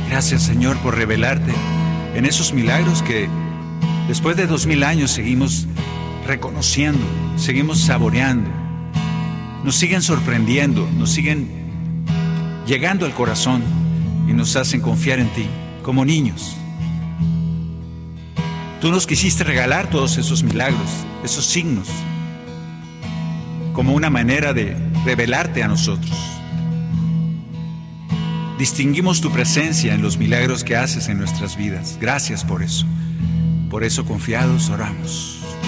Gracias, Señor, por revelarte en esos milagros que después de 2000 años seguimos reconociendo, seguimos saboreando, nos siguen sorprendiendo, nos siguen llegando al corazón y nos hacen confiar en ti como niños. Tú nos quisiste regalar todos esos milagros, esos signos, como una manera de revelarte a nosotros. Distinguimos tu presencia en los milagros que haces en nuestras vidas. Gracias por eso. Por eso confiados oramos.